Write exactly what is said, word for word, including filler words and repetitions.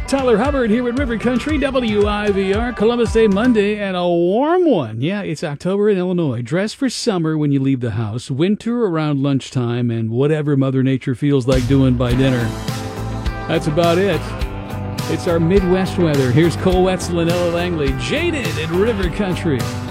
Tyler Hubbard here with River Country, W I V R, Columbus Day Monday, and a warm one. Yeah, it's October in Illinois. Dress for summer when you leave the house, winter around lunchtime, and whatever Mother Nature feels like doing by dinner. That's about it. It's our Midwest weather. Here's Cole Wetzel and Ella Langley, Jaded at River Country.